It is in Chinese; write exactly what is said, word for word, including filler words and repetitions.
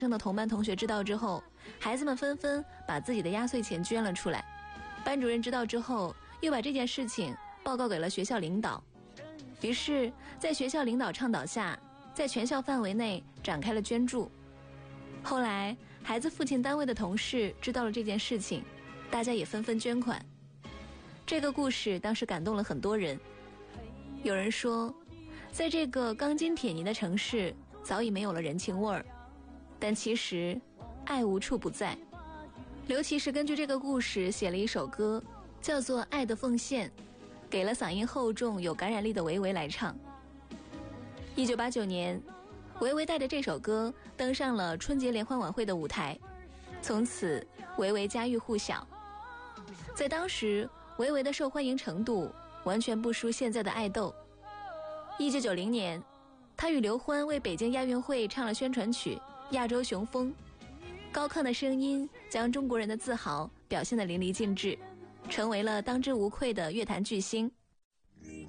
生的同班同学知道之后，孩子们纷纷把自己的压岁钱捐了出来。班主任知道之后，又把这件事情报告给了学校领导。于是在学校领导倡导下，在全校范围内展开了捐助。后来孩子父亲单位的同事知道了这件事情，大家也纷纷捐款。这个故事当时感动了很多人。有人说，在这个钢筋铁泥的城市早已没有了人情味儿，但其实爱无处不在。刘琦是根据这个故事写了一首歌，叫做《爱的奉献》，给了嗓音厚重有感染力的维维来唱。一九八九年，维维带着这首歌登上了春节联欢晚会的舞台，从此维维家喻户晓。在当时，维维的受欢迎程度完全不输现在的爱豆。一九九零年，他与刘欢为北京亚运会唱了宣传曲《亚洲雄风》，高亢的声音将中国人的自豪表现得淋漓尽致，成为了当之无愧的乐坛巨星。